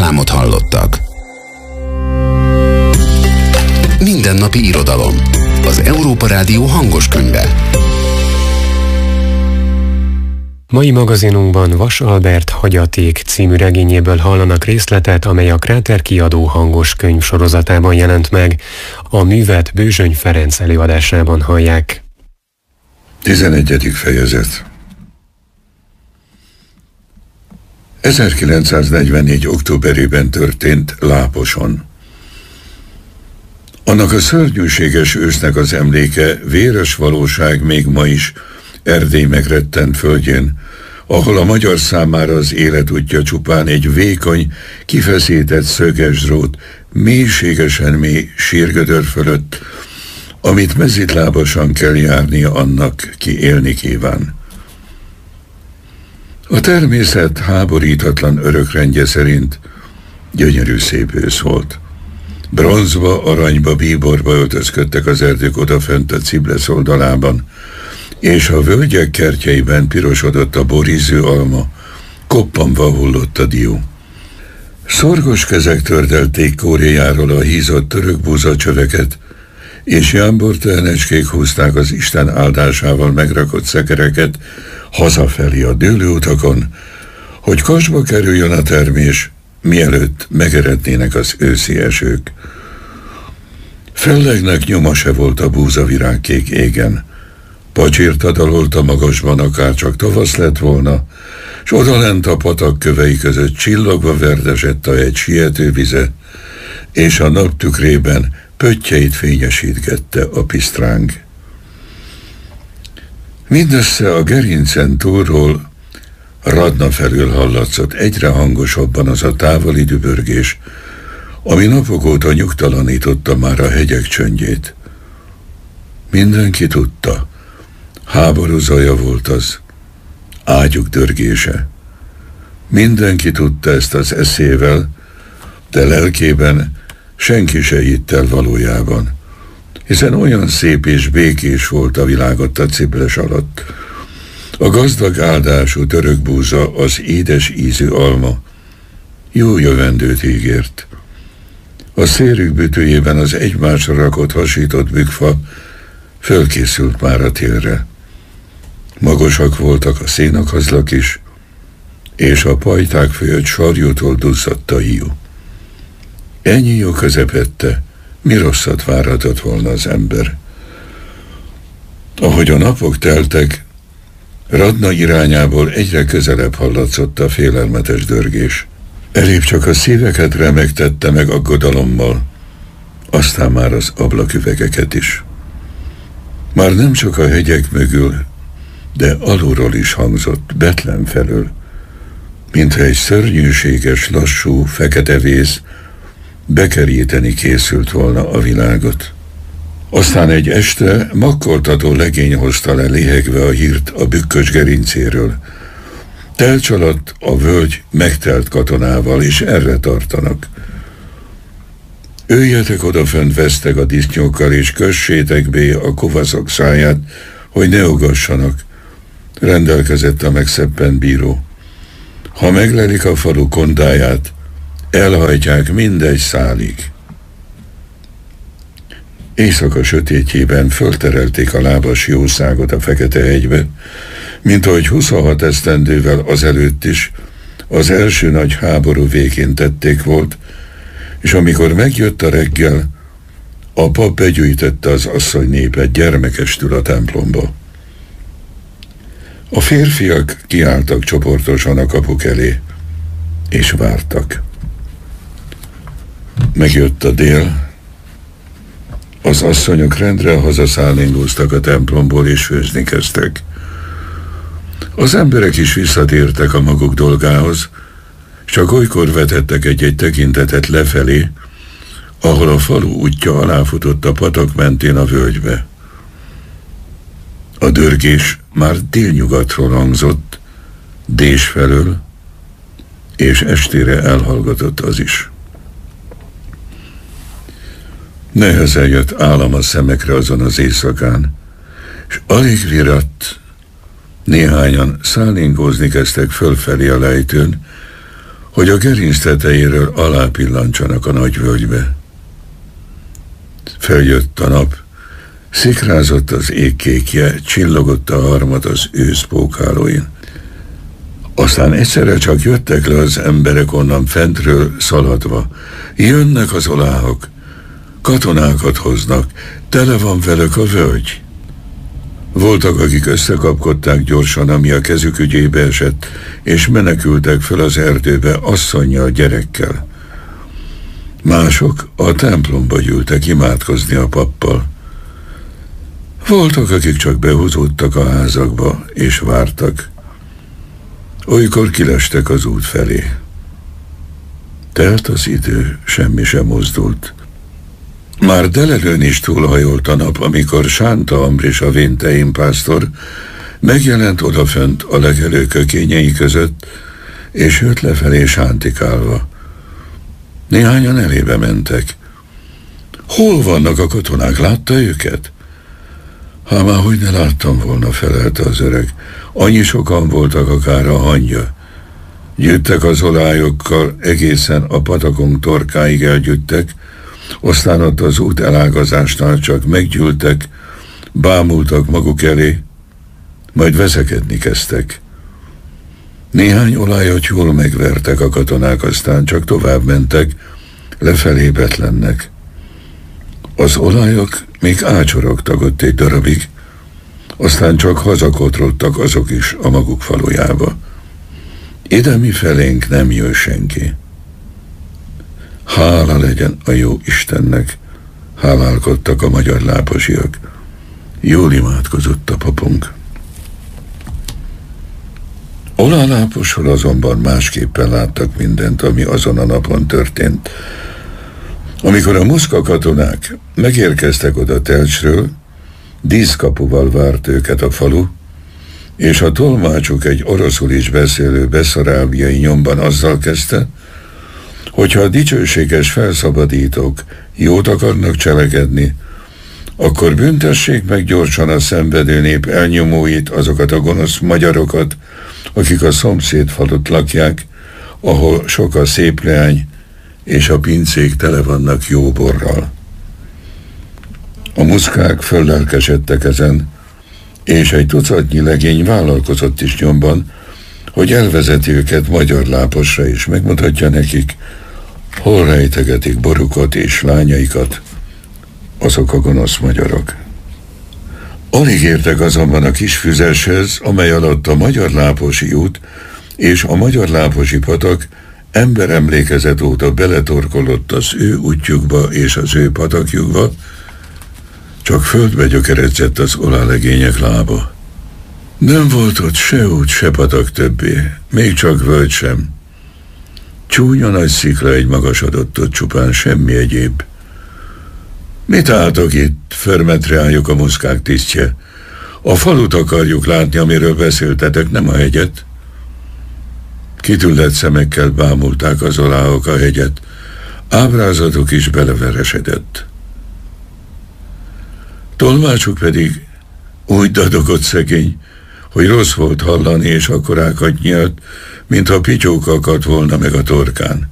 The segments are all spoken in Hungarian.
reklámot hallottak. Mindennapi irodalom. Az Európa Rádió hangos könyve. Mai magazinunkban Vas Albert Hagyaték című regényéből hallanak részletet, amely a Kráter kiadó hangos könyv sorozatában jelent meg. A művet Bőzsöny Ferenc előadásában hallják. 11. fejezet. 1944. októberében történt Láposon. Annak a szörnyűséges ősznek az emléke véres valóság még ma is Erdély megrettent földjén, ahol a magyar számára az életútja csupán egy vékony, kifeszített szöges drót, mélységesen mély sírgödör fölött, amit mezitlábasan kell járnia annak, ki élni kíván. A természet háborítatlan örökrendje szerint gyönyörű szép ősz volt. Bronzba, aranyba, bíborba öltözködtek az erdők odafönt a Ciblesz oldalában, és a völgyek kertjeiben pirosodott a borízű alma, koppanva hullott a dió. Szorgos kezek tördelték kóréjáról a hízott török búzacsöveket, és jámbortelenecskék húzták az Isten áldásával megrakott szekereket hazafelé a dőlőutakon, hogy kasba kerüljön a termés, mielőtt megerednének az őszi esők. Fellegnek nyoma se volt a búzavirágkék égen. Pacsirta dalolt a magasban, akár csak tavasz lett volna, s odalent a patak kövei között csillogva verdesett a hegy siető vize, és a nap tükrében pöttyeit fényesítgette a pisztráng. Mindössze a gerincen túlról Radna felül hallatszott egyre hangosabban az a távoli dübörgés, ami napok óta nyugtalanította már a hegyek csöndjét. Mindenki tudta, háború zaja volt az, ágyuk dörgése. Mindenki tudta ezt az eszével, de lelkében senki se hitt el valójában, hiszen olyan szép és békés volt a világ ott a Ciblesz alatt. A gazdag áldású török búza, az édes ízű alma jó jövendőt ígért. A szérük bütőjében az egymásra rakott hasított bükkfa fölkészült már a télre. Magasak voltak a szénakazlak is, és a pajták fölött sarjútól duzzadt a hiú. Ennyi jó közepette, mi rosszat várhatott volna az ember? Ahogy a napok teltek, Radna irányából egyre közelebb hallatszott a félelmetes dörgés. Elébb csak a szíveket remegtette meg aggodalommal, aztán már az ablaküvegeket is. Már nem csak a hegyek mögül, de alulról is hangzott, Betlen felől, mintha egy szörnyűséges, lassú, fekete vész bekeríteni készült volna a világot. Aztán egy este makkoltató legény hozta le léhegve a hírt a bükkös gerincéről. Telcs alatt a völgy megtelt katonával, és erre tartanak. Öljetek odafönt veszteg a disznyókkal, és kössétek be a kovaszok száját, hogy ne ugassanak, rendelkezett a megszeppent bíró. Ha meglelik a falu kondáját, elhajtják mindegy szálig. Éjszaka sötétjében fölterelték a lábas jószágot a Fekete hegybe, mint ahogy 26 esztendővel azelőtt is az első nagy háború végén tették volt, és amikor megjött a reggel, a pap begyűjtötte az asszony népet gyermekestül a templomba. A férfiak kiálltak csoportosan a kapuk elé, és vártak. Megjött a dél, az asszonyok rendre hazaszállingóztak a templomból, és főzni kezdtek. Az emberek is visszatértek a maguk dolgához, csak olykor vetettek egy-egy tekintetet lefelé, ahol a falu útja aláfutott a patak mentén a völgybe. A dörgés már délnyugatról hangzott, Dés felől, és estére elhallgatott az is. Nehezen jött állam a szemekre azon az éjszakán, és alig viratt, néhányan szállingózni kezdtek fölfelé a lejtőn, hogy a gerinc tetejéről alápillancsanak a nagy völgybe. Feljött a nap, szikrázott az ég kékje, csillogott a harmad az ősz pókhálóin. Aztán egyszerre csak jöttek le az emberek onnan fentről szaladva. Jönnek az oláhok, katonákat hoznak, tele van velük a völgy. Voltak, akik összekapkodták gyorsan, ami a kezük ügyébe esett, és menekültek fel az erdőbe asszonnyal, gyerekkel. Mások a templomba gyűltek imádkozni a pappal. Voltak, akik csak behúzódtak a házakba, és vártak. Olykor kilestek az út felé. Telt az idő, semmi sem mozdult. Már délelőn is túlhajolt a nap, amikor Sánta Ambris, a Véntein pásztor megjelent odafönt a legelő kökényei között, és jött lefelé sántikálva. Néhányan elébe mentek. Hol vannak a katonák? Látta őket? Hát már hogy ne láttam volna, felelte az öreg. Annyi sokan voltak, akár a hangya. Gyűjtek az olályokkal, egészen a patakon torkáig elgyűjtek, aztán ott az út elágazásnál csak meggyűltek, bámultak maguk elé, majd veszekedni kezdtek. Néhány olajat jól megvertek a katonák, aztán csak tovább mentek, lefelé Betlennek. Az olajok még ácsorogtak ott egy darabig, aztán csak hazakotrodtak azok is a maguk falujába. Ide mi felénk nem jön senki. Hála legyen a jó Istennek, hálálkodtak a magyar láposiak. Jól imádkozott a papunk. Oláláposról azonban másképpen láttak mindent, ami azon a napon történt. Amikor a muszka katonák megérkeztek oda Telcsről, díszkapuval várt őket a falu, és a tolmácsuk egy oroszul is beszélő beszarábiai nyomban azzal kezdte, hogyha a dicsőséges felszabadítók jót akarnak cselekedni, akkor büntessék meg gyorsan a szenvedő nép elnyomóit, azokat a gonosz magyarokat, akik a szomszéd falut lakják, ahol sok a szép leány, és a pincék tele vannak jó borral. A muszkák föllelkesedtek ezen, és egy tucatnyi legény vállalkozott is nyomban, hogy elvezeti őket magyar láposra, és megmutatja nekik, hol rejtegetik borukat és lányaikat azok a gonosz magyarok. Alig értek azonban a kis füzeshez, amely alatt a Magyar Láposi út és a Magyar Láposi patak emberemlékezet óta beletorkolott az ő útjukba és az ő patakjukba, csak földbe gyökeredzett az olálegények lába. Nem volt ott se út, se patak többé, még csak völgy sem. Csúnya nagy szikla egy magasodott ott, csupán semmi egyéb. Mit álltok itt? Förmet rájuk a muszkák tisztje. A falut akarjuk látni, amiről beszéltetek, nem a hegyet. Kitüllett szemekkel bámulták az oláhok a hegyet. Ábrázatuk is beleveresedett. Tolmácsuk pedig úgy dadogott szegény, hogy rossz volt hallani, és akkorákat nyílt, mintha pityók akadt volna meg a torkán.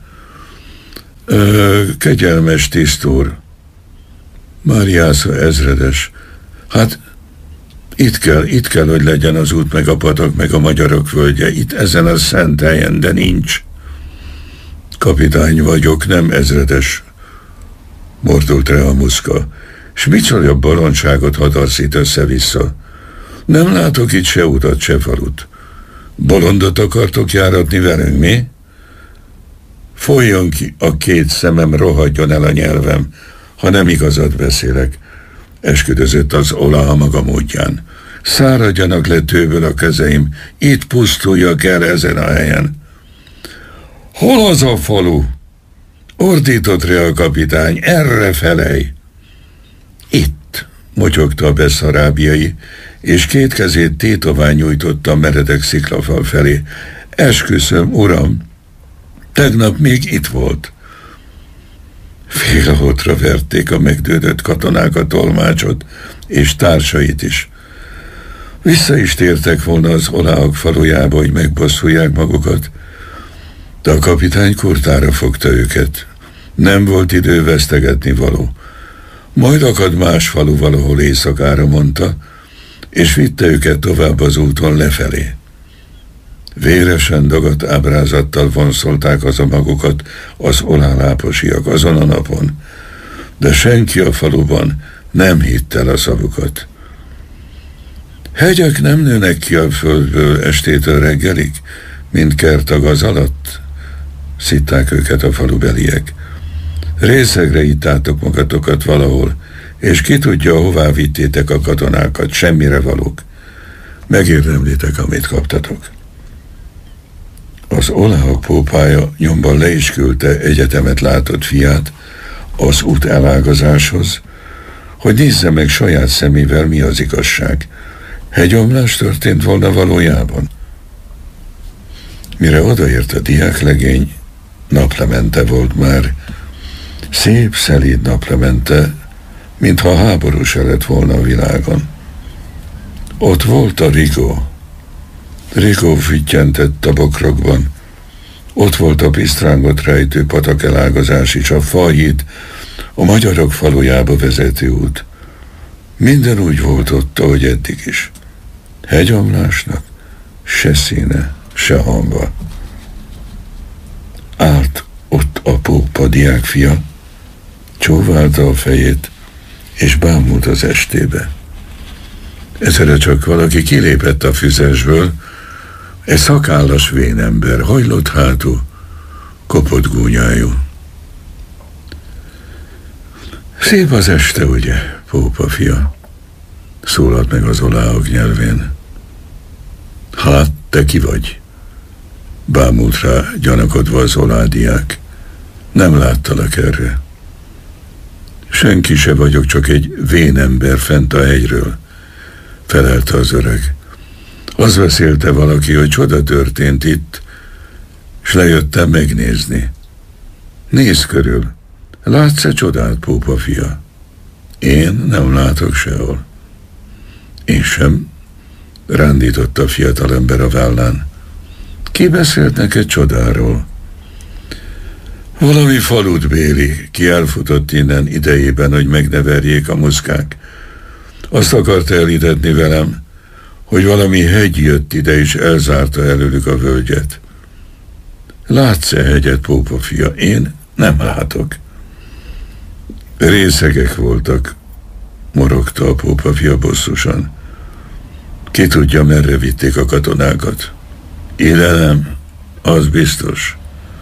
Kegyelmes tisztúr, Máriásza ezredes, hát itt kell, hogy legyen az út, meg a patak, meg a magyarok völgye, itt ezen a szent helyen, de nincs. Kapitány vagyok, nem ezredes, mordult rá a muszka, s micsoda bolondságot hadarszít össze-vissza. Nem látok itt se utat, se falut. Bolondot akartok járatni velünk, mi? Folyjon ki a két szemem, rohadjon el a nyelvem, ha nem igazat beszélek, esküdözött az olá maga módján. Száradjanak le tőből a kezeim, itt pusztuljak el ezen a helyen. Hol az a falu? Ordított rá a kapitány, erre felej! Itt, motyogta a beszarábiai, és két kezét tétován nyújtotta a meredek sziklafal felé. Esküszöm, uram, tegnap még itt volt. Félrehotra verték a megdődött katonák a tolmácsot, és társait is. Vissza is tértek volna az oláhok falujába, hogy megbosszulják magukat, De a kapitány kurtára fogta őket. Nem volt idő vesztegetni való. Majd akad más falu valahol éjszakára, mondta, és vitte őket tovább az úton lefelé. Véresen dagadt ábrázattal vonszolták haza magukat az oláláposiak azon a napon, de senki a faluban nem hitt el a szavukat. Hegyek nem nőnek ki a földből estétől reggelig, mint kert a gaz alatt, szitták őket a falubeliek. Részegre ittátok magatokat valahol, és ki tudja, hová vittétek a katonákat, semmire valók. Megérdemlitek, amit kaptatok. Az oláhok pópája nyomban le is küldte egyetemet látott fiát az út elágazáshoz, hogy nézze meg saját szemével, mi az igazság. Hegyomlás történt volna valójában? Mire odaért a diáklegény, naplemente volt már. Szép, szelíd naplemente, mintha háború se lett volna a világon. Ott volt a rigó. Rigó füttyentett a bokrokban. Ott volt a pisztrángot rejtő patakelágazás is, a falhíd, a magyarok falujába vezető út. Minden úgy volt ott, ahogy eddig is. Hegyomlásnak se színe, se hangva. Állt ott a pópa diákfia, csóválta a fejét, és bámult az estébe. Egyszerre csak valaki kilépett a füzesből, egy szakállas vénember, hajlott hátú, kopott gúnyájú. Szép az este, ugye, pópa fia? Szólalt meg az oláhok nyelvén. Hát, te ki vagy? Bámult rá gyanakodva az oládiák. Nem láttalak erre. Senki se vagyok, csak egy vénember fent a hegyről, felelte az öreg. Az beszélte valaki, hogy csoda történt itt, s lejöttem megnézni. Nézz körül, látsz-e csodát, pópa fia? Én nem látok sehol. Én sem, rándította a fiatalember a vállán. Ki beszélt neked csodáról? Valami falut béli, ki elfutott innen idejében, hogy megneverjék a muszkák. Azt akarta elhitetni velem, hogy valami hegy jött ide, és elzárta előlük a völgyet. Látsz-e hegyet, pópa fia? Én nem látok. Részegek voltak, morogta a pópa fia bosszusan. Ki tudja, merre vitték a katonákat? Ide nem, az biztos.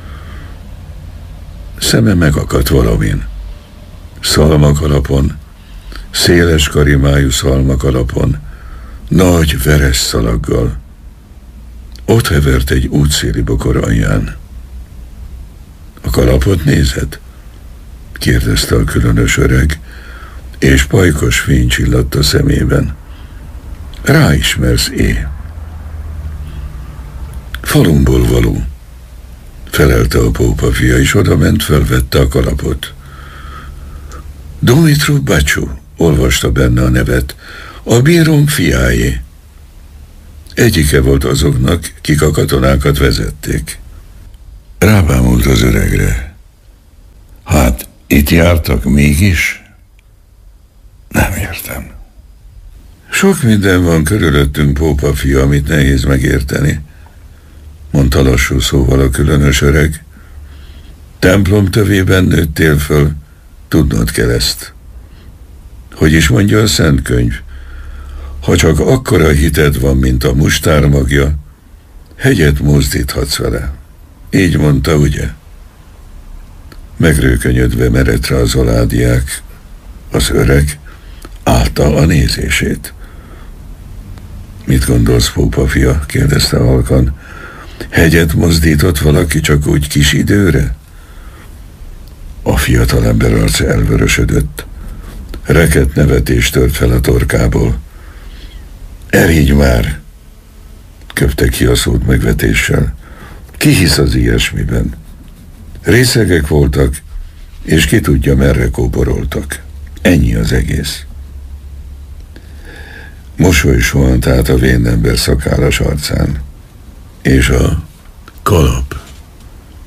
Szeme megakadt valamin. Szalmak alapon, széles karimájú szalmak alapon, nagy veres szalaggal. Ott hevert egy útszéli bokor alján. A kalapot nézed? Kérdezte a különös öreg, és pajkos fény csilladt a szemében. Ráismersz, Falumból való, felelte a pópa fia, és oda ment, felvette a kalapot. Dumitru Bácsú, olvasta benne a nevet, a bírom fiájé. Egyike volt azoknak, kik a katonákat vezették. Rábámult az öregre. Hát, itt jártak mégis? Nem értem. Sok minden van körülöttünk, pópa fia, amit nehéz megérteni, mondta lassú szóval a különös öreg. Templom tövében nőttél föl, tudnod kell ezt. Hogy is mondja a Szent Könyv? Ha csak akkora hited van, mint a mustár magja, hegyet mozdíthatsz vele. Így mondta, ugye? Megrőkönyödve merett rá az oládiák. Az öreg állta a nézését. Mit gondolsz, pópa fia? Kérdezte halkan. Hegyet mozdított valaki csak úgy kis időre? A fiatalember arca elvörösödött. Rekett nevetés tört fel a torkából. Erigy már! Köpte ki a szót megvetéssel. Ki hisz az ilyesmiben? Részegek voltak, és ki tudja, merre kóboroltak. Ennyi az egész. Mosoly suhant át a vénember szakállas arcán. És a kalap?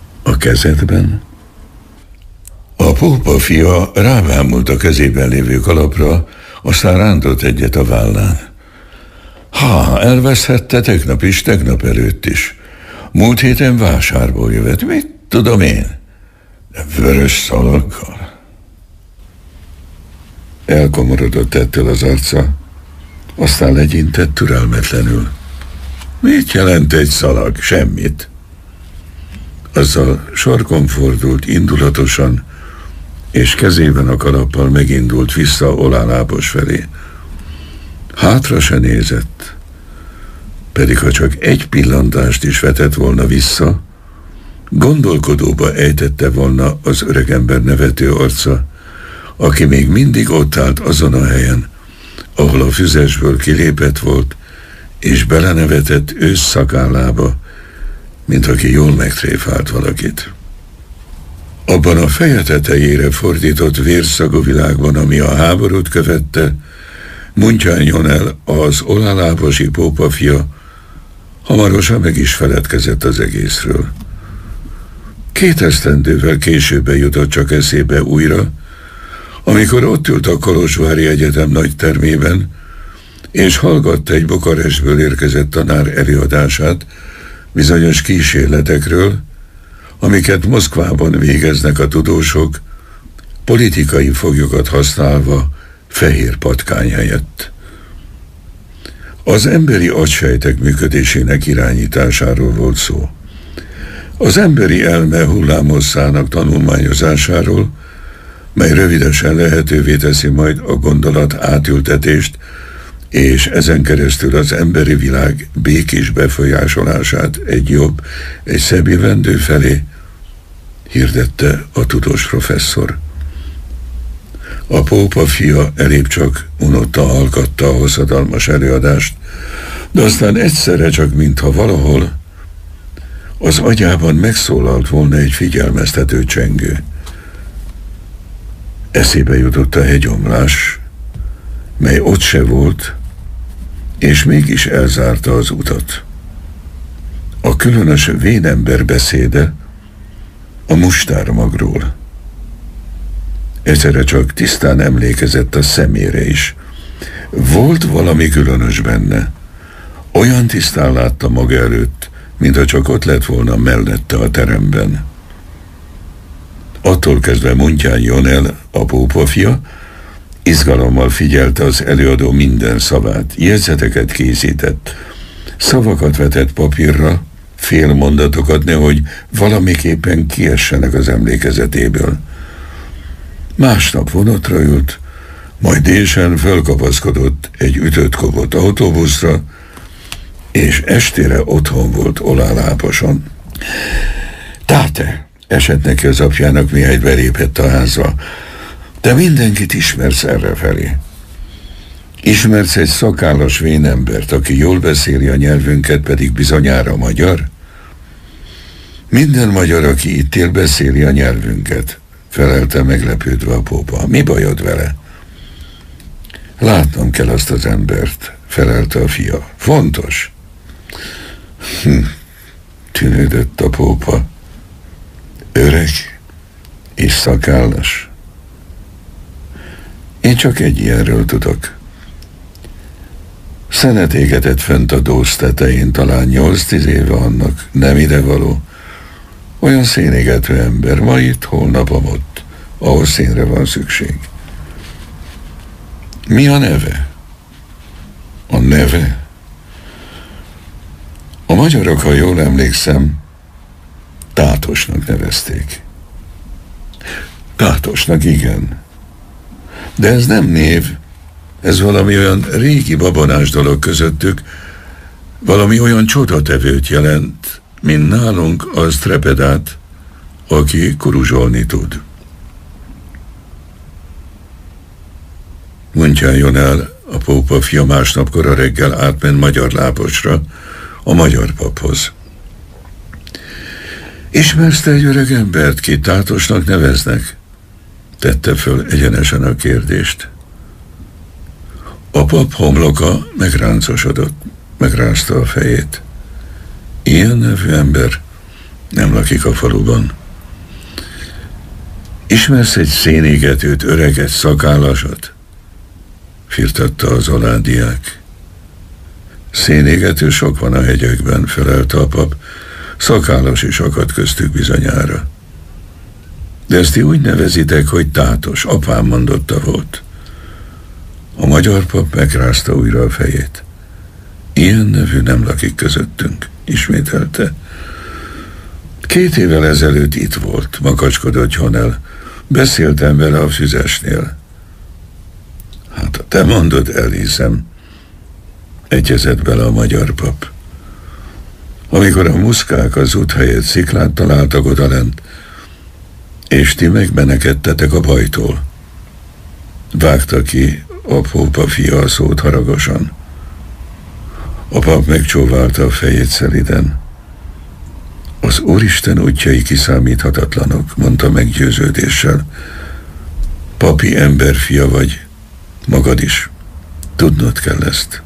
kezedben? A pópa fia rávámult a kezében lévő kalapra, aztán rántott egyet a vállán. Elveszhette tegnap is, tegnap előtt is. Múlt héten vásárból jövet, mit tudom én? De vörös szalaggal. Elkomorodott ettől az arca, aztán legyintett türelmetlenül. Mit jelent egy szalag? Semmit. Azzal sarkon fordult indulatosan, és kezében a kalappal megindult vissza Olálábos felé. Hátra se nézett, pedig ha csak egy pillantást is vetett volna vissza, gondolkodóba ejtette volna az öregember nevető arca, aki még mindig ott állt azon a helyen, ahol a füzesből kilépett volt, és belenevetett ősz szakállába, mint aki jól megtréfált valakit. Abban a feje tetejére fordított vérszagú világban, ami a háborút követte, Muntyán Jonel, az olálábosi pópa fia, hamarosan meg is feledkezett az egészről. 2 esztendővel később jutott csak eszébe újra, amikor ott ült a kolozsvári egyetem nagy termében, és hallgatta egy Bukarestből érkezett tanár előadását bizonyos kísérletekről, amiket Moszkvában végeznek a tudósok, politikai foglyokat használva fehér patkány helyett. Az emberi agysejtek működésének irányításáról volt szó. Az emberi elme hullámhosszának tanulmányozásáról, mely rövidesen lehetővé teszi majd a gondolat átültetést, és ezen keresztül az emberi világ békés befolyásolását egy jobb, egy szebb jövendő felé, hirdette a tudós professzor. A pópa fia elébb csak unotta hallgatta a hosszadalmas előadást, de aztán egyszerre csak mintha valahol az agyában megszólalt volna egy figyelmeztető csengő. Eszébe jutott a hegyomlás, mely ott se volt, és mégis elzárta az utat. A különös vénember beszéde a mustármagról. Egyszerre csak tisztán emlékezett a szemére is. Volt valami különös benne. Olyan tisztán látta maga előtt, mintha csak ott lett volna mellette a teremben. Attól kezdve Muntyán Jonel, a pópa fia, izgalommal figyelte az előadó minden szavát, jegyzeteket készített, szavakat vetett papírra, félmondatokat, nehogy valamiképpen kiessenek az emlékezetéből. Másnap vonatra ült, majd délsen fölkapaszkodott egy ütött kopott autóbuszra, és estére otthon volt Oláláboson. Táte, esett neki az apjának, mihelyt belépett a házba. De mindenkit ismersz errefelé. Ismersz egy szakállas vénembert, aki jól beszéli a nyelvünket, pedig bizonyára magyar? Minden magyar, aki itt él, beszéli a nyelvünket, felelte meglepődve a pópa. Mi bajod vele? Látnom kell azt az embert, felelte a fia. Fontos? Tűnődött a pópa. Öreg és szakállas. Én csak egy ilyenről tudok. Szenet égetett fent a dósz tetején, talán 8-10 éve annak, nem idevaló. Olyan szénégető ember, ma itt, holnap amott, ahol szénre van szükség. Mi a neve? A neve? A magyarok, ha jól emlékszem, Tátosnak nevezték. Tátosnak, igen. De ez nem név, ez valami olyan régi babonás dolog közöttük, valami olyan csodatevőt jelent, mint nálunk az trepedát, aki kuruzsolni tud. Muntyán Jonel, a pópa fia másnap kora reggel átment Magyarlábosra, a magyar paphoz. Ismersz te egy öreg embert, ki Tátosnak neveznek? Tette föl egyenesen a kérdést. A pap homloka megráncosodott, megrázta a fejét. Ilyen nevű ember nem lakik a faluban. Ismersz egy szénégetőt, öreget, szakállasat? Firtatta az aládiák. Szénégető sok van a hegyekben, felelte a pap, szakállas is akadt köztük bizonyára. De ezt ti úgy nevezitek, hogy tátos, apám mondotta volt. A magyar pap megrázta újra a fejét. Ilyen nevű nem lakik közöttünk, ismételte. 2 évvel ezelőtt itt volt, makacskodott Jonel. Beszéltem vele a füzesnél. Hát, te mondod, elhiszem, egyezett bele a magyar pap. Amikor a muszkák az út helyett sziklát találtak odalent, és ti megbenekedtetek a bajtól. Vágta ki a pópa fia a szót haragosan. A pap megcsóválta a fejét szeliden. Az Úristen útjai kiszámíthatatlanok, mondta meggyőződéssel. Papi emberfia vagy, magad is. Tudnod kell ezt.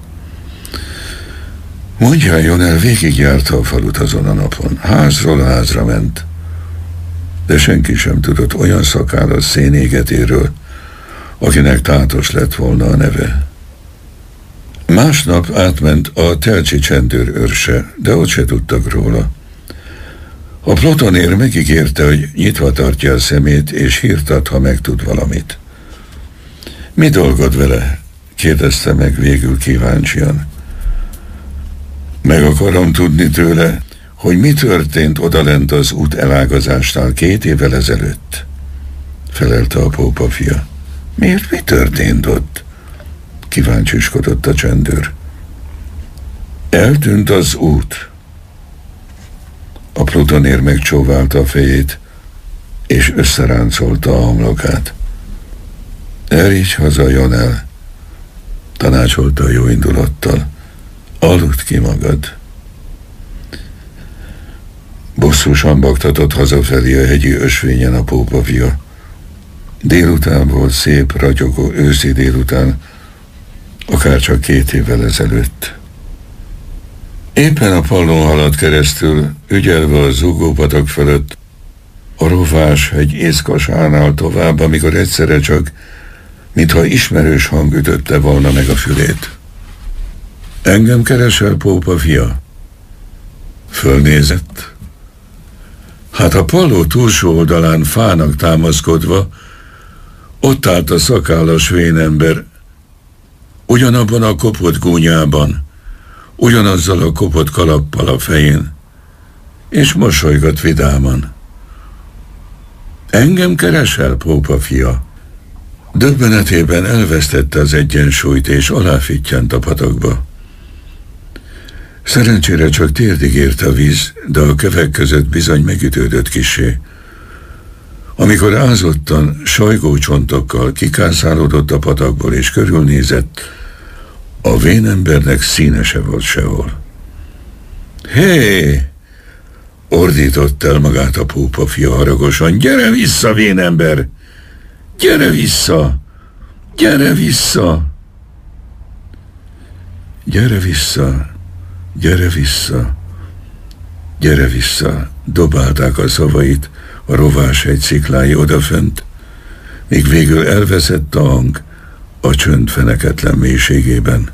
Mondjál, Jonel végigjárta a falut azon a napon. Házról házra ment. De senki sem tudott olyan szakállas szénégetéről, akinek tátos lett volna a neve. Másnap átment a telcsi csendőr őrse, de ott se tudtak róla. A plotonér megígérte, hogy nyitva tartja a szemét, és hírt ad, ha megtud valamit. Mi dolgod vele? Kérdezte meg végül kíváncsian. Meg akarom tudni tőle, hogy mi történt odalent az út elágazásnál 2 évvel ezelőtt, felelte a pópa fia. Miért, mi történt ott? Kíváncsiskodott a csendőr. Eltűnt az út. A plutonér megcsóválta a fejét, és összeráncolta a homlokát. Erígy haza, Jonel, tanácsolta a jóindulattal. Aludd ki magad. Bosszusan baktatott hazafelé a hegyi ösvényen a pópa fia. Délután volt, szép, ragyogó őszi délután, akárcsak 2 évvel ezelőtt. Éppen a pallón haladt keresztül, ügyelve a zúgópatak fölött, a rovás egy észkasánál tovább, amikor egyszerre csak, mintha ismerős hang ütötte volna meg a fülét. Engem keresel, pópa fia? Fölnézett. Hát a palló túlsó oldalán fának támaszkodva ott állt a szakállas vénember, ugyanabban a kopott gúnyában, ugyanazzal a kopott kalappal a fején, és mosolygott vidáman. Engem keresel, pópa fia? Döbbenetében elvesztette az egyensúlyt, és aláfittyant a patakba. Szerencsére csak térdig ért a víz, de a kövek között bizony megütődött kissé. Amikor ázottan, sajgó csontokkal kikászálódott a patakból és körülnézett, a vénembernek színe se volt sehol. Hé! Ordított el magát a pópa fia haragosan. Gyere vissza, vénember! Gyere vissza! Gyere vissza! Gyere vissza! Gyere vissza! Gyere vissza! Dobálták a szavait a rováshegy sziklái odafönt, míg végül elveszett a hang a csönd feneketlen mélységében.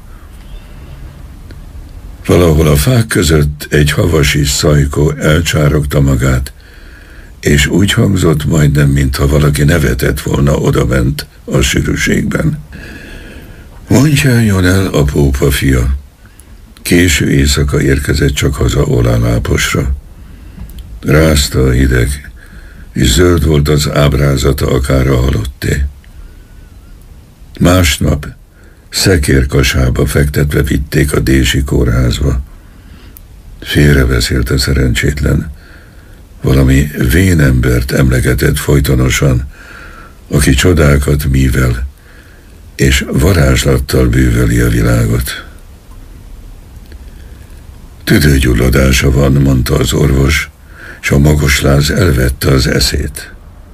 Valahol a fák között egy havasi szajkó elcsárogta magát, és úgy hangzott majdnem, mintha valaki nevetett volna odabent a sűrűségben. Mondjáljon el, a pópa fia. Késő éjszaka érkezett csak haza Oláláposra. Rázta a hideg, és zöld volt az ábrázata akár a halotté. Másnap szekérkasába fektetve vitték a dési kórházba. Félrebeszélt a szerencsétlen. Valami vénembert emlegetett folytonosan, aki csodákat mível, és varázslattal bűvöli a világot. Tüdőgyulladása van, mondta az orvos, és a magosláz elvette az eszét.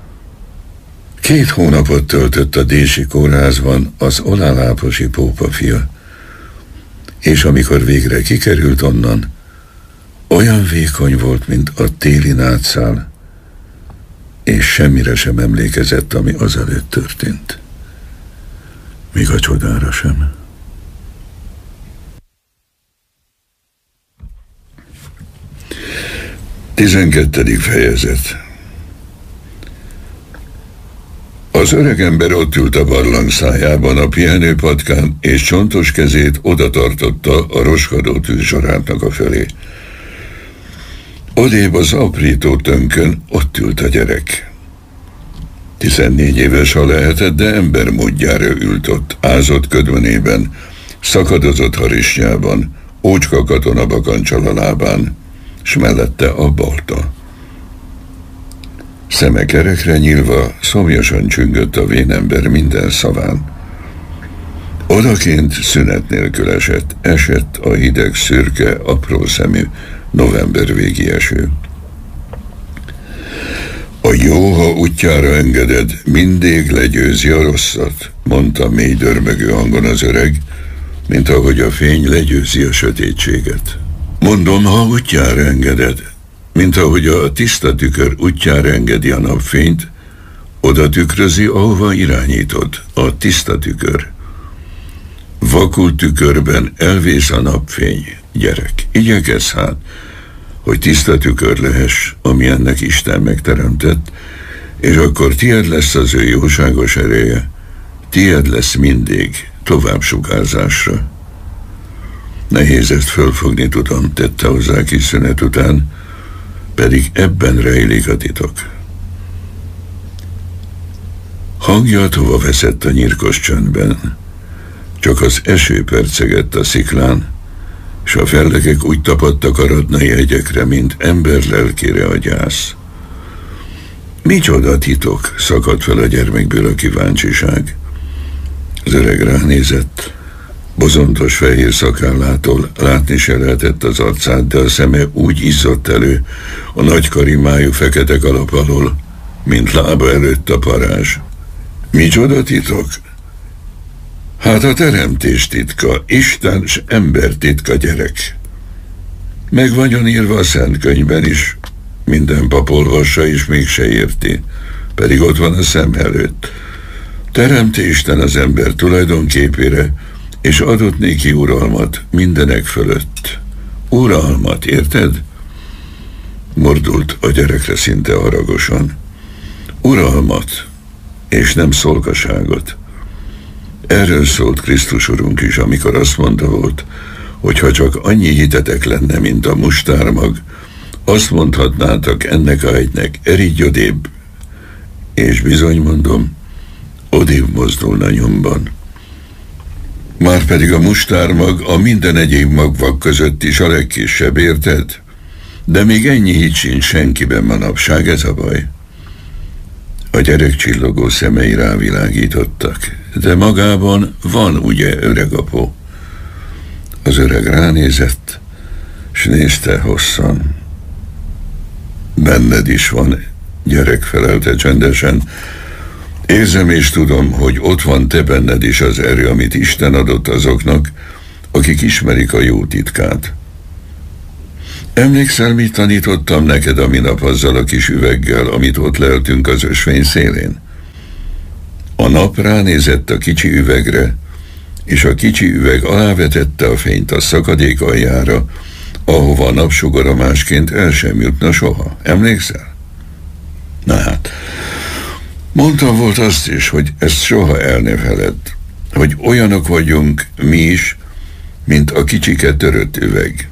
2 hónapot töltött a dési kórházban az oláláposi pópa fia, és amikor végre kikerült onnan, olyan vékony volt, mint a téli nátszál, és semmire sem emlékezett, ami azelőtt történt. Még a csodára sem. Tizenkettedik fejezet. Az öregember ott ült a barlang szájában a pihenőpatkán, és csontos kezét oda tartotta a roskadó tűzsorátnak a felé. Odébb az aprító tönkön ott ült a gyerek. 14 éves, ha lehetett, de ember módjára ült ott, ázott ködönében, szakadozott harisnyában, ócska katonabakancsal a lábán, s mellette a balta. Szeme kerekre nyílva, szomjasan csüngött a vénember minden szaván. Odakint szünet nélkül esett a hideg, szürke, apró szemű november végi eső. A jó, ha útjára engeded, mindig legyőzi a rosszat, mondta mély dörmögő hangon az öreg, mint ahogy a fény legyőzi a sötétséget. Mondom, ha útjára engeded, mint ahogy a tiszta tükör útjára engedi a napfényt, oda tükrözi, ahova irányítod, a tiszta tükör. Vakul tükörben elvész a napfény, gyerek. Igyekezz hát, hogy tiszta tükör lehess, ami ennek Isten megteremtett, és akkor tied lesz az ő jóságos ereje, tied lesz mindig tovább sugárzásra. Nehéz ezt fölfogni, tudom, tette hozzá kis szünet után, pedig ebben rejlik a titok. Hangja tova veszett a nyírkos csöndben, csak az eső percegett a sziklán, s a fellegek úgy tapadtak a radnai hegyekre, mint ember lelkére a gyász. Micsoda titok, szakadt fel a gyermekből a kíváncsiság. Az öreg ránézett, bozontos fehér szakállától látni se lehetett az arcát, de a szeme úgy izzott elő a nagy karimájú fekete kalap alól, mint lába előtt a parázs. Micsoda titok? Hát a teremtés titka, Isten s ember titka, gyerek. Meg vagyon írva a Szent Könyvben is, minden pap olvassa és mégse érti, pedig ott van a szem előtt. Teremti Isten az ember tulajdonképére, és adott néki uralmat mindenek fölött. Uralmat, érted? Mordult a gyerekre szinte haragosan. Uralmat, és nem szolgaságot. Erről szólt Krisztus Urunk is, amikor azt mondta volt, hogy ha csak annyi hitetek lenne, mint a mustármag, azt mondhatnátok ennek a hegynek, eridj odébb, és bizony mondom, odébb mozdulna nyomban. Márpedig a mustármag a minden egyéb magvak között is a legkisebb, érted? De még ennyi hit sincs senkiben manapság, ez a baj. A gyerek csillogó szemei rávilágítottak, de magában van ugye öregapó. Az öreg ránézett, s nézte hosszan. Benned is van, gyerek, felelte csendesen. Érzem és tudom, hogy ott van te benned is az erő, amit Isten adott azoknak, akik ismerik a jó titkát. Emlékszel, mit tanítottam neked a minap azzal a kis üveggel, amit ott leltünk az ösvény szélén? A nap ránézett a kicsi üvegre, és a kicsi üveg alávetette a fényt a szakadék aljára, ahova a napsugara másként el sem jutna soha. Emlékszel? Na hát, mondtam volt azt is, hogy ezt soha el ne feledd, hogy olyanok vagyunk mi is, mint a kicsike törött üveg.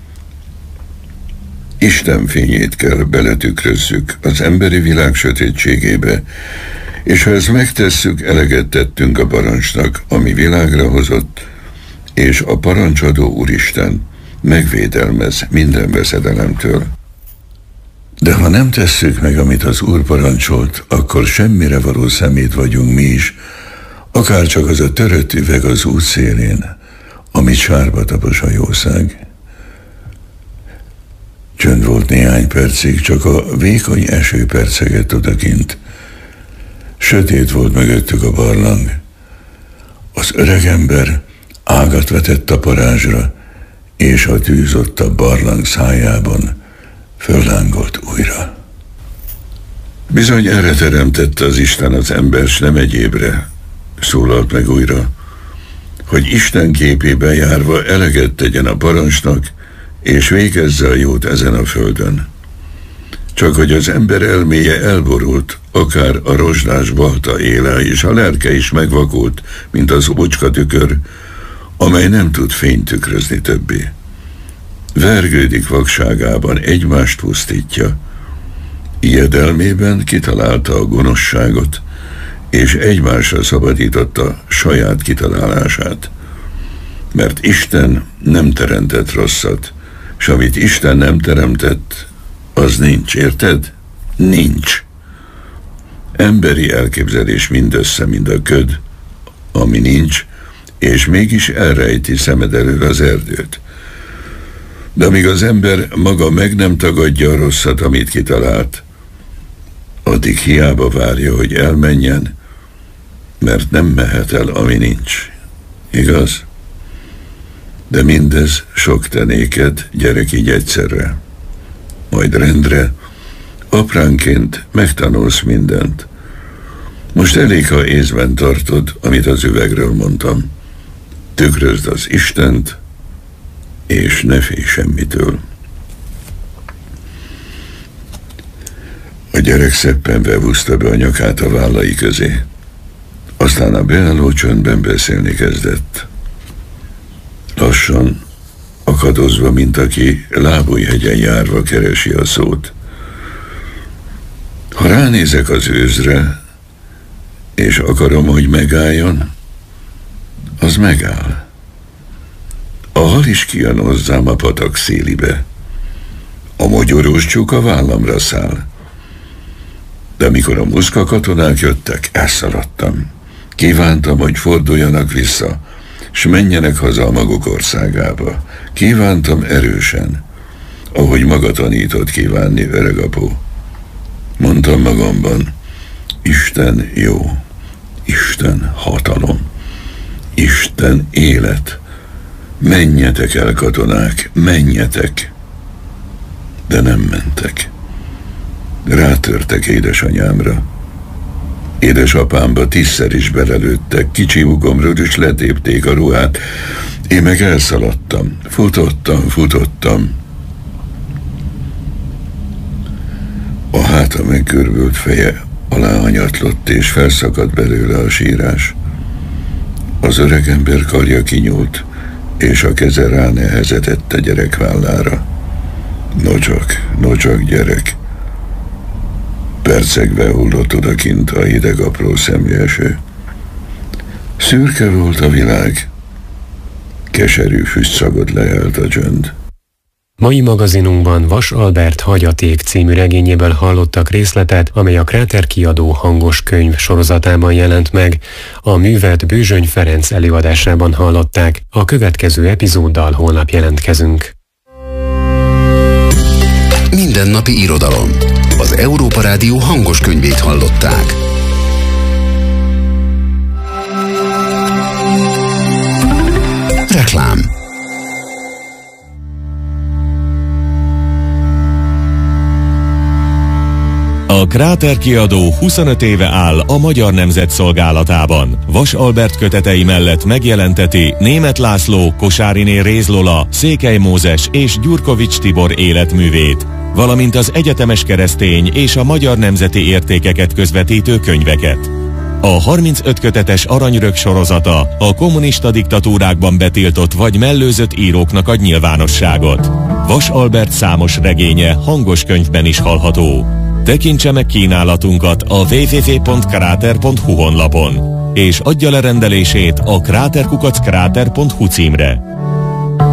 Isten fényét kell beletükrözzük az emberi világ sötétségébe, és ha ezt megtesszük, eleget tettünk a parancsnak, ami világra hozott, és a parancsadó Úristen megvédelmez minden veszedelemtől. De ha nem tesszük meg, amit az Úr parancsolt, akkor semmire való szemét vagyunk mi is, akár csak az a törött üveg az út szélén, amit sárba tapos a jószág. Csönd volt néhány percig, csak a vékony eső percegett odakint. Sötét volt mögöttük a barlang. Az öregember ágat vetett a parázsra, és a tűz ott a barlang szájában föllángolt újra. Bizony erre teremtette az Isten az ember, s nem egyébre, szólalt meg újra, hogy Isten képében járva eleget tegyen a parancsnak, és végezze a jót ezen a földön. Csak hogy az ember elméje elborult, akár a rozsdás balta éle, és a lelke is megvakult, mint az ócskatükör, amely nem tud fényt tükrözni többé. Vergődik vakságában, egymást pusztítja. Ijedelmében kitalálta a gonoszságot, és egymásra szabadította saját kitalálását. Mert Isten nem teremtett rosszat, s amit Isten nem teremtett, az nincs, érted? Nincs. Emberi elképzelés mindössze, mind a köd, ami nincs, és mégis elrejti szemed elől az erdőt. De amíg az ember maga meg nem tagadja a rosszat, amit kitalált, addig hiába várja, hogy elmenjen, mert nem mehet el, ami nincs. Igaz? De mindez sok te néked, gyerek, így egyszerre. Majd rendre, apránként megtanulsz mindent. Most elég, ha észben tartod, amit az üvegről mondtam. Tükrözd az Istent, és ne félj semmitől. A gyerek szeppenve húzta be a nyakát a vállai közé. Aztán a beálló csöndben beszélni kezdett. Lassan, akadozva, mint aki Lábújhegyen járva keresi a szót. Ha ránézek az őzre, és akarom, hogy megálljon, az megáll. A hal is kijön hozzám a patak szélibe. A mogyorós csuk a vállamra száll. De amikor a muszka katonák jöttek, elszaladtam. Kívántam, hogy forduljanak vissza, s menjenek haza a maguk országába. Kívántam erősen, ahogy maga tanított kívánni, öregapó. Mondtam magamban, Isten jó, Isten hatalom, Isten élet. Menjetek el, katonák, menjetek! De nem mentek. Rátörtek édesanyámra. Édesapámba 10-szer is belelőttek, kicsi ugomról is letépték a ruhát. Én meg elszaladtam, futottam. A háta megkörvült feje aláhanyatlott, és felszakadt belőle a sírás. Az öregember karja kinyúlt, és a keze ránehezedett a gyerek vállára. No csak, gyerek. Percekbe hullott odakint a hideg apró szeműeső. Szürke volt a világ, keserű füstszagot lehelt a csönd. Mai magazinunkban Vas Albert Hagyaték című regényéből hallottak részletet, amely a Kráter kiadó hangos könyv sorozatában jelent meg. A művet Bőzsöny Ferenc előadásában hallották. A következő epizóddal holnap jelentkezünk. Mindennapi irodalom. Az Európa Rádió hangos könyvét hallották. Reklám. A Kráter kiadó 25 éve áll a Magyar Nemzet szolgálatában. Vas Albert kötetei mellett megjelenteti Németh László, Kosáriné Réz Lola, Székely Mózes és Gyurkovics Tibor életművét, valamint az egyetemes keresztény és a magyar nemzeti értékeket közvetítő könyveket. A 35 kötetes Aranyrög sorozata a kommunista diktatúrákban betiltott vagy mellőzött íróknak ad nyilvánosságot. Vas Albert számos regénye hangos könyvben is hallható. Tekintse meg kínálatunkat a www.krater.hu honlapon, és adja le rendelését a krater@krater.hu címre.